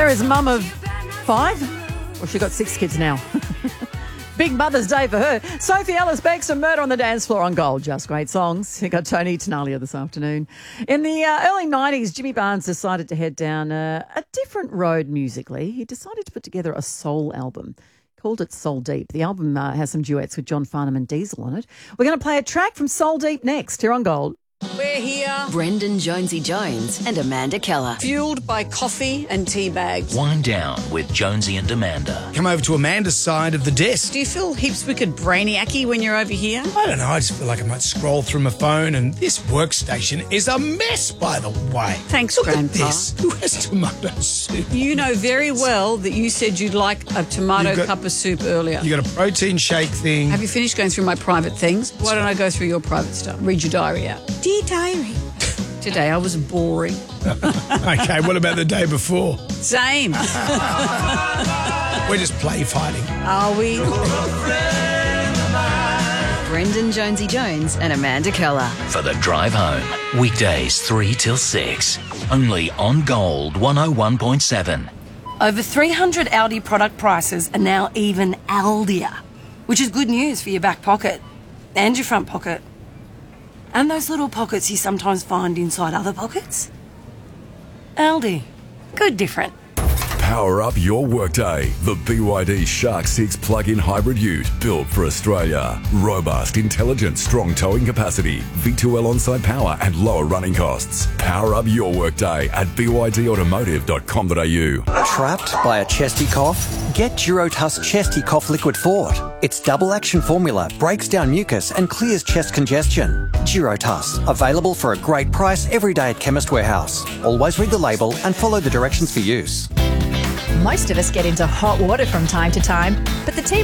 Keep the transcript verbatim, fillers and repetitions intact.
Sarah is mum of five. Well, she got six kids now. Big Mother's Day for her. Sophie Ellis Bextor, Murder on the Dance Floor on Gold. Just great songs. You got Tony Tenalia this afternoon. In the uh, early nineties, Jimmy Barnes decided to head down uh, a different road musically. He decided to put together a soul album. Called it Soul Deep. The album uh, has some duets with John Farnham and Diesel on it. We're going to play a track from Soul Deep next here on Gold. We're here, Brendan Jonesy Jones and Amanda Keller. fueled by coffee and tea bags. Wind down with Jonesy and Amanda. Come over to Amanda's side of the desk. Do you feel heaps wicked brainiacy when you're over here? I don't know, I just feel like I might scroll through my phone, and this workstation is a mess, by the way. Thanks, Look Grandpa. at this. Who has tomato soup? You know very well that you said you'd like a tomato You've got- cup of soup earlier. You got a protein shake thing. Have you finished going through my private things? Why don't I go through your private stuff? Read your diary out. Dear diary. Today I was boring. Okay, what about the day before? Same. We're just play fighting. Are we? Brendan Jonesy Jones and Amanda Keller. For the drive home. Weekdays three till six. Only on Gold one oh one point seven. Over three hundred Aldi product prices are now even Aldier, which is good news for your back pocket and your front pocket. And those little pockets you sometimes find inside other pockets. Aldi. Good different. Power up your workday. The B Y D Shark six plug-in hybrid ute built for Australia. Robust, intelligent, strong towing capacity, V two L on-site power and lower running costs. Power up your workday at b y d automotive dot com dot a u. Trapped by a chesty cough? Get Durotuss Chesty Cough Liquid Fort. Its double action formula breaks down mucus and clears chest congestion. Durotuss, available for a great price every day at Chemist Warehouse. Always read the label and follow the directions for use. Most of us get into hot water from time to time, but the team